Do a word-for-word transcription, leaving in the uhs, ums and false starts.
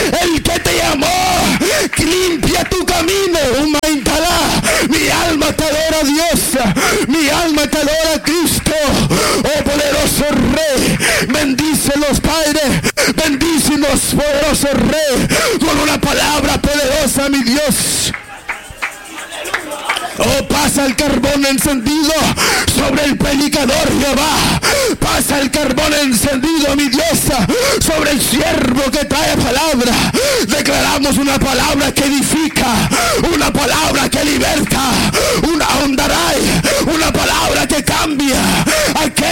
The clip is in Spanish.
el que te llamó, limpia tu camino. Mi alma te adora a Dios, mi alma te adora a Cristo. Oh poderoso Rey, bendícelos, Padre, bendícenos, poderoso Rey, con una palabra poderosa, mi Dios. Oh, pasa el carbón encendido sobre el predicador, Jehová. Pasa el carbón encendido, mi Dios, sobre el siervo que trae palabra. Declaramos una palabra que edifica, una palabra que liberta, una ondaray, una palabra que cambia.